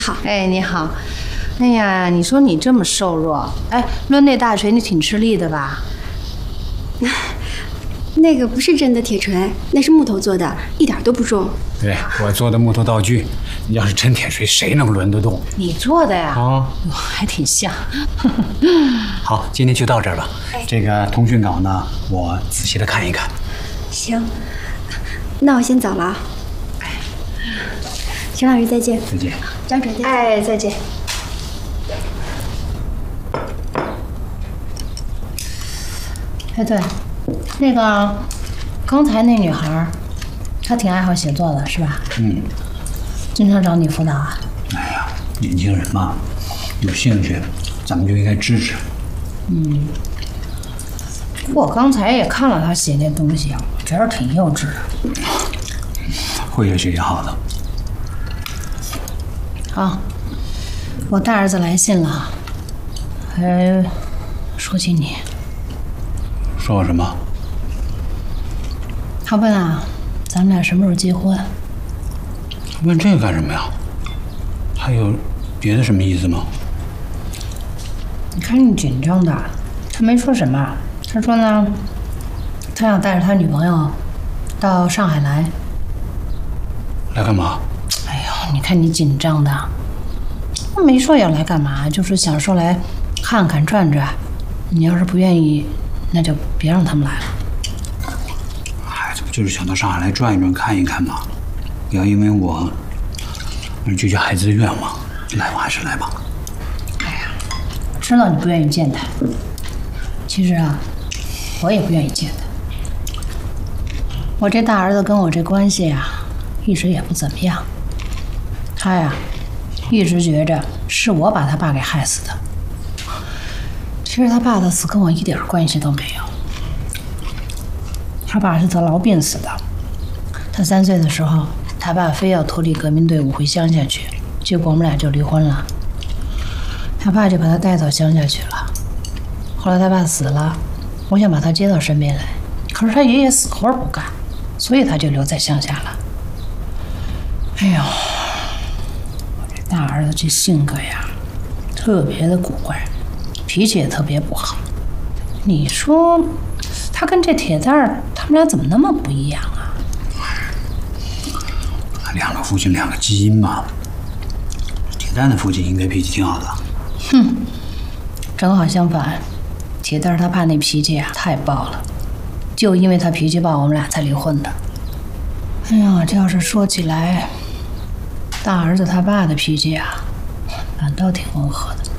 好， 哎，你好。哎呀，你说你这么瘦弱，哎，抡那大锤你挺吃力的吧？ 那个不是真的铁锤，那是木头做的，一点都不重。 对，我做的木头道具，要是真铁锤，谁能抡得动？ 你做的呀？ 啊， 还挺像。 好，今天就到这儿吧。这个通讯稿呢，我仔细的看一看。 行，那我先走了啊。熊老师再见。 再见。 张主任再见。 哎，再见。哎，对，那个刚才那女孩，她挺爱好写作的，是吧？ 嗯。 经常找你辅导啊？ 哎呀，年轻人嘛，有兴趣，咱们就应该支持。 嗯。我刚才也看了她写那东西，我觉得挺幼稚的。 会越学越好的。 好，我大儿子来信了，还说起你。 说我什么？ 他问啊，咱们俩什么时候结婚？ 问这个干什么呀？还有别的什么意思吗？ 你看你紧张的。他没说什么，他说呢，他想带着他女朋友到上海来。 来干嘛？ 哎呦，你看你紧张的。他没说要来干嘛，就是想说来看看转转。你要是不愿意，那就别让他们来了。 哎，这不就是想到上海来转一转、看一看吗？不要因为我而拒绝孩子的愿望。来吧，还是来吧。 哎呀，我知道你不愿意见他。其实啊，我也不愿意见他。我这大儿子跟我这关系啊，一直也不怎么样。他呀，一直觉着是我把他爸给害死的。其实他爸的死跟我一点关系都没有。他爸是得痨病死的。他3岁的时候，他爸非要脱离革命队伍回乡下去，结果我们俩就离婚了。他爸就把他带到乡下去了。后来他爸死了，我想把他接到身边来，可是他爷爷死活不干，所以他就留在乡下了。哎呦，我这大儿子这性格呀，特别的古怪，脾气也特别不好。你说他跟这铁蛋儿，他们俩怎么那么不一样啊？ 两个父亲两个基因嘛。铁蛋的父亲应该脾气挺好的。 哼，正好相反，铁蛋儿他爸那脾气啊太暴了，就因为他脾气暴，我们俩才离婚的。哎呀，这要是说起来，大儿子他爸的脾气啊，反倒挺温和的。